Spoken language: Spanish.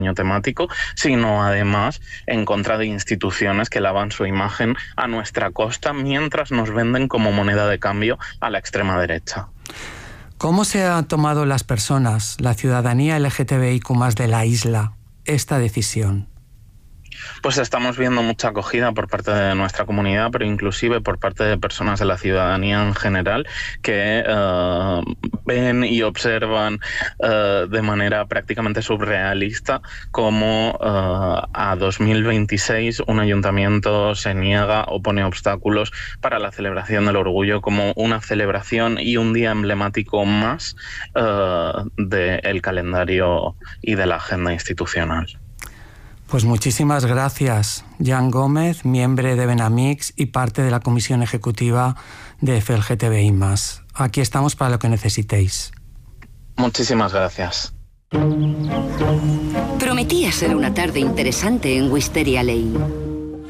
temático, sino además en contra de instituciones que lavan su imagen a nuestra costa mientras nos venden como moneda de cambio a la extrema derecha. ¿Cómo se han tomado las personas, la ciudadanía LGTBIQ+ de la isla, esta decisión? Pues estamos viendo mucha acogida por parte de nuestra comunidad, pero inclusive por parte de personas de la ciudadanía en general que ven y observan de manera prácticamente surrealista cómo a 2026 un ayuntamiento se niega o pone obstáculos para la celebración del orgullo como una celebración y un día emblemático más del calendario y de la agenda institucional. Pues muchísimas gracias, Jan Gómez, miembro de Benamix y parte de la Comisión Ejecutiva de FLGTBI+. Aquí estamos para lo que necesitéis. Muchísimas gracias. Prometía ser una tarde interesante en Wisteria Lane.